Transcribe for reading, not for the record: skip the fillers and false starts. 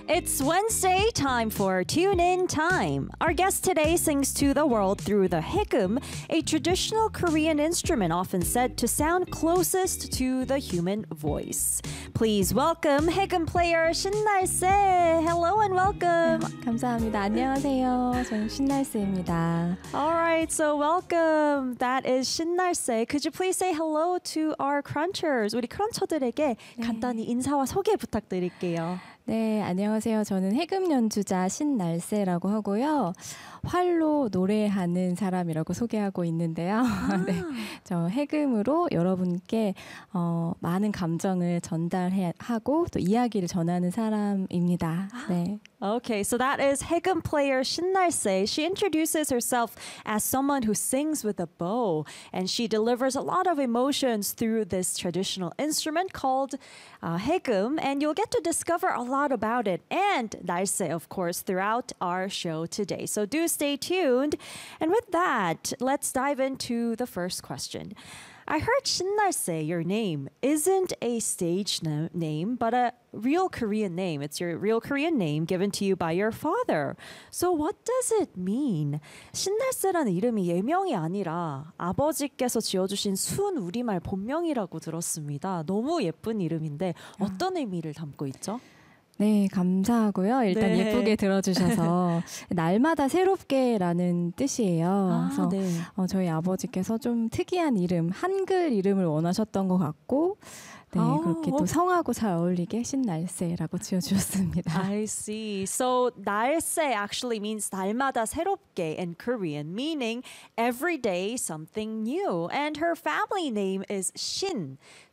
It's Wednesday, time for Tune In Time. Our guest today sings to the world through the haegeum, a traditional Korean instrument often said to sound closest to the human voice. Please welcome haegeum player 신날세. Hello and welcome. 감사합니다. 안녕하세요. 저는 신날세입니다. All right, so welcome. That is 신날세. Could you please say hello to our crunchers? 우리 크런처들에게 간단히 인사와 소개 부탁드릴게요. 네, 안녕하세요. 저는 해금 연주자 신날세라고 하고요. 활로 노래하는 사람이라고 소개하고 있는데요. 네, 저 해금으로 여러분께 많은 감정을 전달하고 또 이야기를 전하는 사람입니다. 네. Okay, so that is haegeum player 신날세. She introduces herself as someone who sings with a bow, and she delivers a lot of emotions through this traditional instrument called haegeum, and you'll get to discover a lot about it and 날세, of course, throughout our show today. So do stay tuned. And with that, let's dive into the first question. I heard 신날세, your name, isn't a stage name, but a real Korean name. It's your real Korean name given to you by your father. So what does it mean? 신날세라는 이름이 예명이 아니라 아버지께서 지어주신 순 우리말 본명이라고 들었습니다. 너무 예쁜 이름인데 어떤 의미를 담고 있죠? 네, 감사하고요. 일단 네. 예쁘게 들어주셔서 날마다 새롭게라는 뜻이에요. 그래서 네. 저희 아버지께서 좀 특이한 이름, 한글 이름을 원하셨던 것 같고 네, 그렇게 또 성하고 잘 어울리게 신날세라고 지어주셨습니다. I see. So 날세 actually means 날마다 새롭게 in Korean, meaning every day something new. And her family name is Shin.